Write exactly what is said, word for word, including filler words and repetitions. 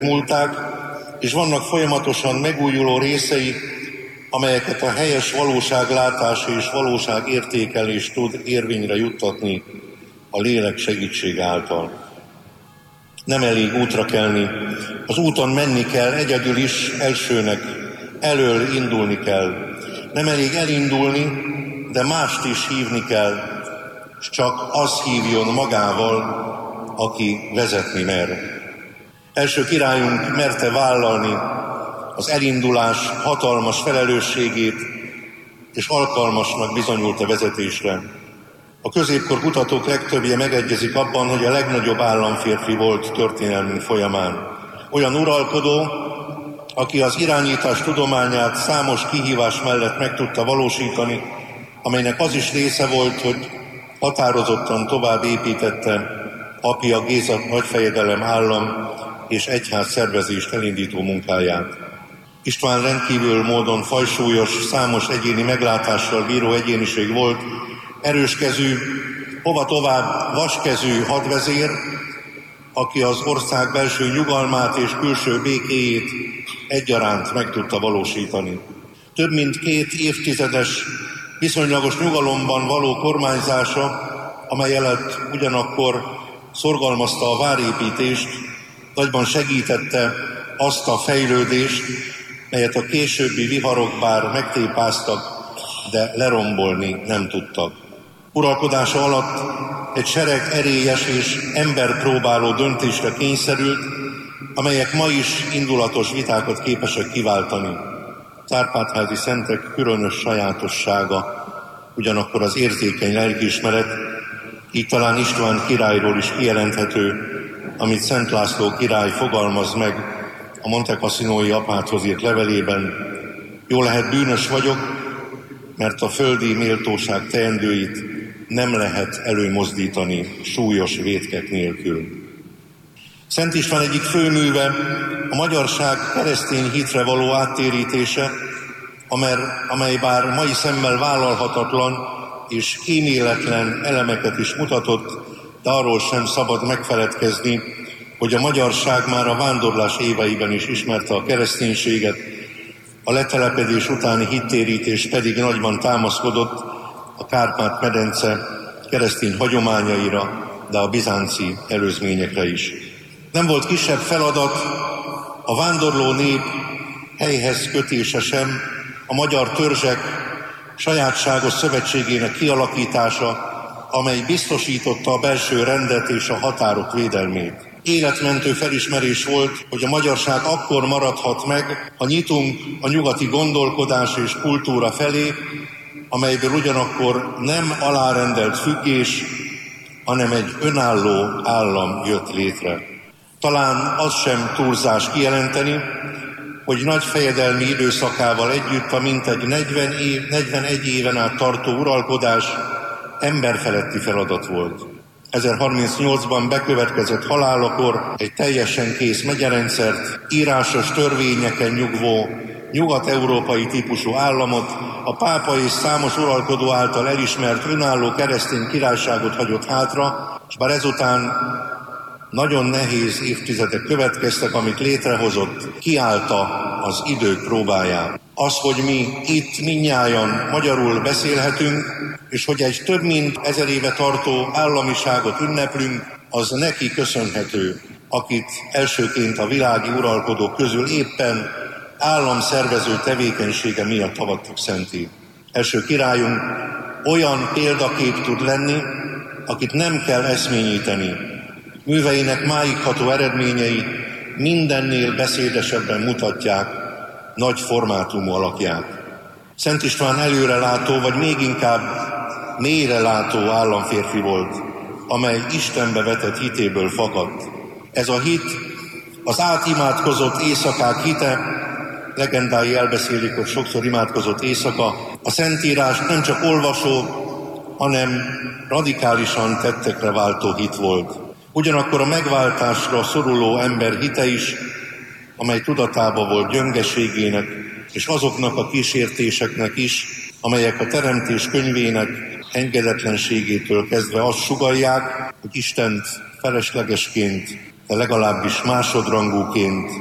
múlták, és vannak folyamatosan megújuló részei, amelyeket a helyes valóságlátás és valóságértékelés tud érvényre juttatni a lélek segítség által. Nem elég útra kelni, az úton menni kell, egyedül is elsőnek, elől indulni kell. Nem elég elindulni, de mást is hívni kell, és csak az hívjon magával, aki vezetni mer. Első királyunk merte vállalni az elindulás hatalmas felelősségét, és alkalmasnak bizonyult a vezetésre. A középkor kutatók legtöbbje megegyezik abban, hogy a legnagyobb államférfi volt történelmünk folyamán. Olyan uralkodó, aki az irányítás tudományát számos kihívás mellett meg tudta valósítani, amelynek az is része volt, hogy határozottan tovább építette apja Géza nagyfejedelem állam és egyház szervezést elindító munkáját. István rendkívül módon fajsúlyos, számos egyéni meglátással bíró egyéniség volt, erőskezű, hova tovább vaskezű hadvezér, aki az ország belső nyugalmát és külső békéjét egyaránt meg tudta valósítani. Több mint két évtizedes, viszonylagos nyugalomban való kormányzása, amely előtt ugyanakkor szorgalmazta a várépítést, nagyban segítette azt a fejlődést, melyet a későbbi viharok bár megtépáztak, de lerombolni nem tudtak. Uralkodása alatt egy sereg erélyes és emberpróbáló döntésre kényszerült, amelyek ma is indulatos vitákat képesek kiváltani. Kárpátházi szentek különös sajátossága, ugyanakkor az érzékeny lelkiismeret, így talán István királyról is kijelenthető, amit Szent László király fogalmaz meg a Monte Cassinói apáthoz írt levelében: jó lehet bűnös vagyok, mert a földi méltóság teendőit nem lehet előmozdítani súlyos vétkek nélkül. Szent István egyik főműve a magyarság keresztény hitre való áttérítése, amely bár mai szemmel vállalhatatlan és kíméletlen elemeket is mutatott, de arról sem szabad megfeledkezni, hogy a magyarság már a vándorlás éveiben is ismerte a kereszténységet, a letelepedés utáni hittérítés pedig nagyban támaszkodott a Kárpát-medence keresztény hagyományaira, de a bizánci előzményekre is. Nem volt kisebb feladat a vándorló nép helyhez kötése sem, a magyar törzsek sajátságos szövetségének kialakítása, amely biztosította a belső rendet és a határok védelmét. Életmentő felismerés volt, hogy a magyarság akkor maradhat meg, ha nyitunk a nyugati gondolkodás és kultúra felé, amelyből ugyanakkor nem alárendelt függés, hanem egy önálló állam jött létre. Talán az sem túlzás kijelenteni, hogy nagy fejedelmi időszakával együtt a mintegy negyven év, negyvenegy éven át tartó uralkodás emberfeletti feladat volt. ezerharmincnyolcban bekövetkezett halálakor egy teljesen kész megyerendszert, írásos törvényeken nyugvó, nyugat-európai típusú államot, a pápa és számos uralkodó által elismert önálló keresztény királyságot hagyott hátra, és bár ezután nagyon nehéz évtizedek következtek, amit létrehozott, kiállta az idők próbáján. Az, hogy mi itt mindnyájan magyarul beszélhetünk, és hogy egy több mint ezer éve tartó államiságot ünneplünk, az neki köszönhető, akit elsőként a világi uralkodók közül éppen államszervező tevékenysége miatt avattuk szenté. Első királyunk olyan példakép tud lenni, akit nem kell eszményíteni. Műveinek máig ható eredményei mindennél beszédesebben mutatják nagy formátumú alakját. Szent István előrelátó, vagy még inkább mélyrelátó államférfi volt, amely Istenbe vetett hitéből fakadt. Ez a hit, az átimádkozott éjszakák hite, legendái elbeszélik, hogy sokszor imádkozott éjszaka, a Szentírást nem csak olvasó, hanem radikálisan tettekre váltó hit volt. Ugyanakkor a megváltásra szoruló ember hite is, amely tudatában volt gyöngeségének, és azoknak a kísértéseknek is, amelyek a Teremtés könyvének engedetlenségétől kezdve azt sugallják, hogy Istent feleslegesként de legalábbis másodrangúként